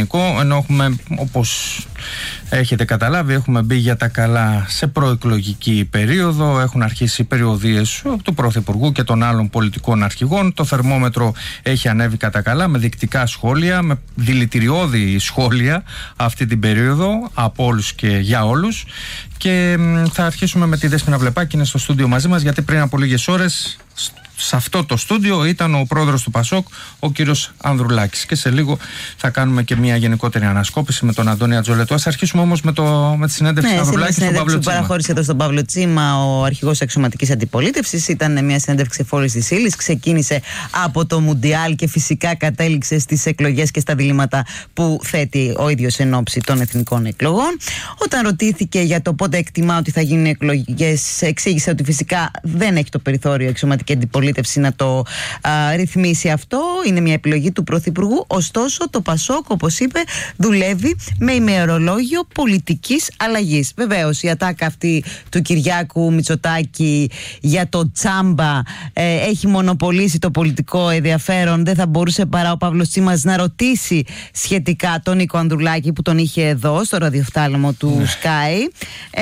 εθνικό, ενώ έχουμε, όπως έχετε καταλάβει, έχουμε μπει για τα καλά σε προεκλογική περίοδο. Έχουν αρχίσει οι περιοδίες του Πρωθυπουργού και των άλλων πολιτικών αρχηγών. Το θερμόμετρο έχει ανέβει κατά καλά με δεικτικά σχόλια, με δηλητηριώδη σχόλια αυτή την περίοδο από όλους και για όλους. Και θα αρχίσουμε με τη Δέσποινα Βλεπάκη, είναι στο στούντιο μαζί μας, γιατί πριν από λίγες ώρες σε αυτό το στούντιο ήταν ο πρόεδρος του ΠΑΣΟΚ, ο κύριος Ανδρουλάκης. Και σε λίγο θα κάνουμε και μια γενικότερη ανασκόπηση με τον Αντώνη Ατζολέτο. Ας αρχίσουμε όμως με τη συνέντευξη του Ανδρουλάκη στον Παύλο Τσίμα. Που παραχώρησε εδώ στον Παύλο Τσίμα ο αρχηγός αξιωματικής αντιπολίτευσης. Ήταν μια συνέντευξη εφόλης της ύλης. Ξεκίνησε από το Μουντιάλ και φυσικά κατέληξε στις εκλογές και στα διλήμματα που θέτει ο ίδιος εν ώψη των εθνικών εκλογών. Όταν ρωτήθηκε για το πότε εκτιμά ότι θα γίνουν εκλογές, εξήγησε ότι φυσικά δεν έχει το περιθώριο η αξιωματική αντιπολίτευση να το ρυθμίσει αυτό. Είναι μια επιλογή του Πρωθυπουργού. Ωστόσο, το ΠΑΣΟΚ, όπως είπε, δουλεύει με ημερολόγιο πολιτικής αλλαγής. Βεβαίως, η ατάκα αυτή του Κυριάκου Μητσοτάκη για το τσάμπα έχει μονοπολίσει το πολιτικό ενδιαφέρον. Δεν θα μπορούσε παρά ο Παύλος Τσίμας να ρωτήσει σχετικά τον Νίκο Ανδρουλάκη, που τον είχε εδώ στο ραδιοφθάλαμο του Sky.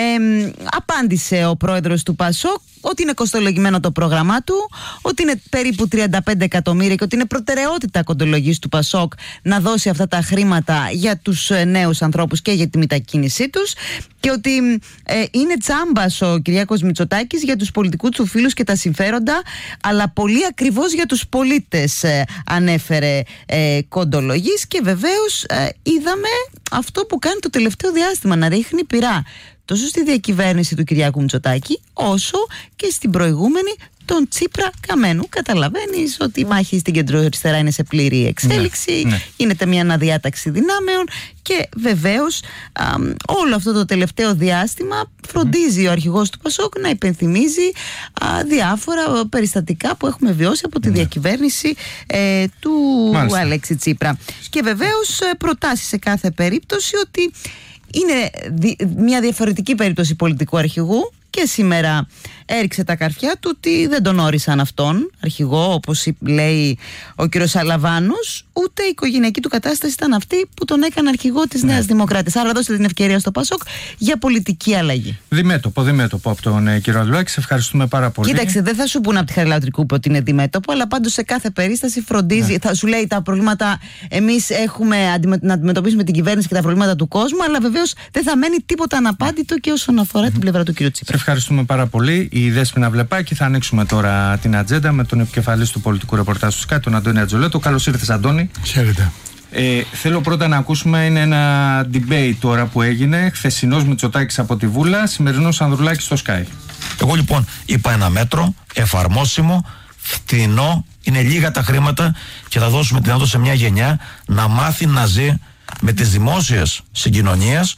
Απάντησε ο πρόεδρος του ΠΑΣΟΚ ότι είναι κοστολογημένο το πρόγραμμά του, ότι είναι περίπου 35 εκατομμύρια και ότι είναι προτεραιότητα κοντολογής του ΠΑΣΟΚ να δώσει αυτά τα χρήματα για τους νέους ανθρώπους και για τη μετακίνησή τους, και ότι είναι τσάμπας ο Κυριάκος Μητσοτάκης για τους πολιτικούς του φίλους και τα συμφέροντα, αλλά πολύ ακριβώς για τους πολίτες, ανέφερε κοντολογής. Και βεβαίως είδαμε αυτό που κάνει το τελευταίο διάστημα, να ρίχνει πυρά τόσο στη διακυβέρνηση του Κυριάκου Μητσοτάκη, όσο και στην προηγούμενη τον Τσίπρα Καμένου. Καταλαβαίνεις ότι η μάχη στην κεντροαριστερά είναι σε πλήρη εξέλιξη, γίνεται μια αναδιάταξη δυνάμεων και βεβαίως όλο αυτό το τελευταίο διάστημα φροντίζει ο αρχηγός του ΠΑΣΟΚ να υπενθυμίζει διάφορα περιστατικά που έχουμε βιώσει από τη διακυβέρνηση του Αλέξη Τσίπρα. Και βεβαίως προτάσει σε κάθε περίπτωση ότι είναι μια διαφορετική περίπτωση πολιτικού αρχηγού, και σήμερα έριξε τα καρφιά του ότι δεν τον όρισαν αυτόν αρχηγό, όπως λέει ο κύριος Αλαβάνος, ούτε η οικογενειακή του κατάσταση ήταν αυτή που τον έκανε αρχηγό της Νέας Δημοκράτης. Άρα δώστε την ευκαιρία στο ΠΑΣΟΚ για πολιτική αλλαγή. Διμέτωπο από τον κύριο Ανδρουλάκη. Σε ευχαριστούμε πάρα πολύ. Κοίταξε, δεν θα σου πούνε από τη Χαριλάου Τρικούπη ότι είναι διμέτωπο, αλλά πάντως σε κάθε περίσταση φροντίζει. Θα σου λέει τα προβλήματα. Εμείς έχουμε να αντιμετωπίσουμε την κυβέρνηση και τα προβλήματα του κόσμου, αλλά βεβαίως δεν θα μένει τίποτα αναπάντητο και όσον αφορά την πλευρά του κύριου Τσίπρα. Ευχαριστούμε πάρα πολύ. Η Δέσποινα Βλεπάκη. Θα ανοίξουμε τώρα την ατζέντα με τον επικεφαλής του πολιτικού ρεπορτάζ του Sky, τον Αντώνη Ατζολέτο. Καλώς ήρθες, Αντώνη. Χαίρετε. Θέλω πρώτα να ακούσουμε, είναι ένα debate τώρα που έγινε. Χθεσινός Μητσοτάκης από τη Βούλα, σημερινός Ανδρουλάκης στο Sky. Εγώ λοιπόν είπα ένα μέτρο εφαρμόσιμο, φτηνό, είναι λίγα τα χρήματα και θα δώσουμε τη δυνατότητα σε μια γενιά να μάθει να ζει με τις δημόσιες συγκοινωνίες.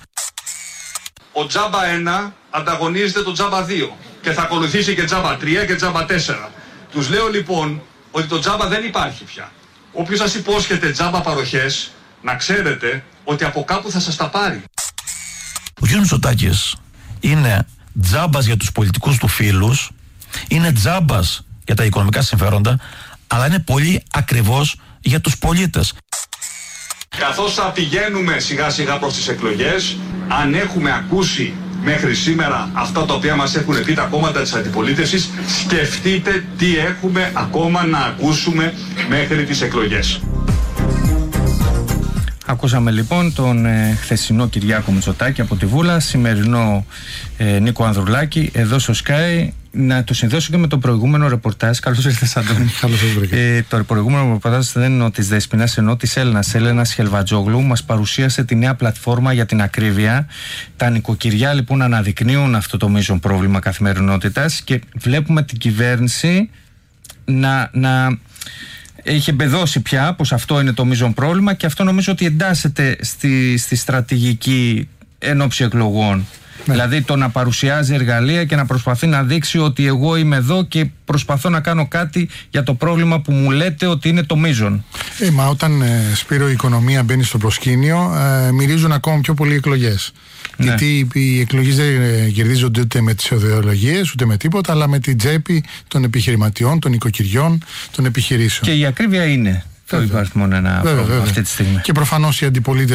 Ο τζάμπα 1 ανταγωνίζεται το τζάμπα 2 και θα ακολουθήσει και τζάμπα 3 και τζάμπα 4. Τους λέω λοιπόν ότι το τζάμπα δεν υπάρχει πια. Όποιος σας υπόσχεται τζάμπα παροχές, να ξέρετε ότι από κάπου θα σας τα πάρει. Ο κ. Μητσοτάκης είναι τζάμπας για τους πολιτικούς του φίλους, είναι τζάμπας για τα οικονομικά συμφέροντα, αλλά είναι πολύ ακριβώς για τους πολίτες. Καθώς θα πηγαίνουμε σιγά σιγά προς τις εκλογές, αν έχουμε ακούσει μέχρι σήμερα αυτά τα οποία μας έχουν πει τα κόμματα της αντιπολίτευσης, σκεφτείτε τι έχουμε ακόμα να ακούσουμε μέχρι τις εκλογές. Ακούσαμε λοιπόν τον χθεσινό Κυριάκο Μητσοτάκη από τη Βούλα, σημερινό Νίκο Ανδρουλάκη εδώ στο Sky. Να το συνδέσω και με το προηγούμενο ρεπορτάζ. Καλώς ήρθες, Αντώνη. Το προηγούμενο ρεπορτάζ δεν είναι της Δέσποινας, ενώ της Έλενας Χελβατζόγλου. Μας παρουσίασε τη νέα πλατφόρμα για την ακρίβεια. Τα νοικοκυριά λοιπόν αναδεικνύουν αυτό το μείζον πρόβλημα καθημερινότητας και βλέπουμε την κυβέρνηση να έχει εμπεδώσει πια πως αυτό είναι το μείζον πρόβλημα, και αυτό νομίζω ότι εντάσσεται στη στρατηγική ενόψη εκλογών. Δηλαδή το να παρουσιάζει εργαλεία και να προσπαθεί να δείξει ότι εγώ είμαι εδώ και προσπαθώ να κάνω κάτι για το πρόβλημα που μου λέτε ότι είναι το μείζον. Μα όταν, Σπύρο, η οικονομία μπαίνει στο προσκήνιο, μυρίζουν ακόμα πιο πολλοί εκλογές. Ναι. Γιατί οι εκλογές δεν κερδίζονται ούτε με τις ιδεολογίες ούτε με τίποτα, αλλά με την τσέπη των επιχειρηματιών, των οικοκυριών, των επιχειρήσεων. Και η ακρίβεια είναι το υπαριθμόν ένα πρόβλημα αυτή τη στιγμή. Και προφανώς η αντιπολίτευση